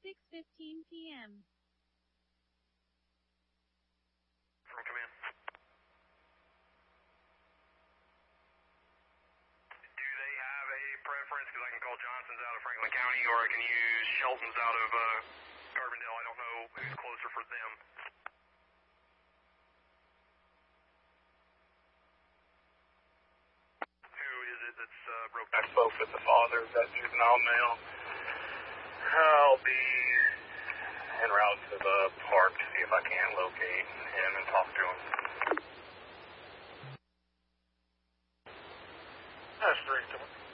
6:15 p.m. From command. Do they have a preference? Because I can call Johnson's out of Franklin County, or I can use Shelton's out of Carbondale. I don't know who's closer for them. Who is it that's broke? I spoke with the father of that juvenile male. I'll be en route to the park to see if I can locate him and talk to him. That's 3.